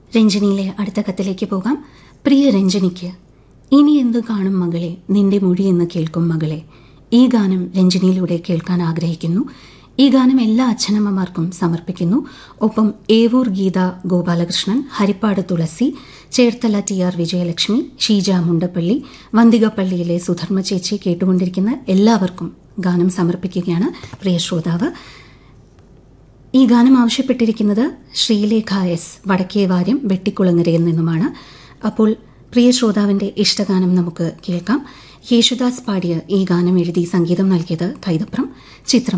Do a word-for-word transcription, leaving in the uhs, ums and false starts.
രഞ്ജനിയിലെ അടുത്ത കത്തിലേക്ക് പോകാം. പ്രിയ രഞ്ജനിക്ക്, ഇനി എന്തു കാണും മകളെ, നിന്റെ മൊഴി എന്ന് കേൾക്കും മകളെ. ഈ ഗാനം രഞ്ജനിയിലൂടെ കേൾക്കാൻ ആഗ്രഹിക്കുന്നു. ഈ ഗാനം എല്ലാ അച്ഛനമ്മമാർക്കും സമർപ്പിക്കുന്നു. ഒപ്പം ഏവൂർ ഗീത ഗോപാലകൃഷ്ണൻ, ഹരിപ്പാട് തുളസി, ചേർത്തല ടി ആർ വിജയലക്ഷ്മി, ഷീജ മുണ്ടപ്പള്ളി, വന്തികപ്പള്ളിയിലെ സുധർമ്മ ചേച്ചി, കേട്ടുകൊണ്ടിരിക്കുന്ന എല്ലാവർക്കും ഗാനം സമർപ്പിക്കുകയാണ് പ്രിയ ശ്രോതാവ്. ഈ ഗാനം ആവശ്യപ്പെട്ടിരിക്കുന്നത് ശ്രീലേഖ എസ്, വടക്കേവാര്യം വെട്ടിക്കുളങ്ങരയിൽ നിന്നുമാണ്. അപ്പോൾ പ്രിയ ശ്രോതാവിന്റെ ഇഷ്ടഗാനം നമുക്ക് കേൾക്കാം. യേശുദാസ് പാടിയ ഈ ഗാനം എഴുതി സംഗീതം നൽകിയത് കൈതപ്രം. ചിത്രം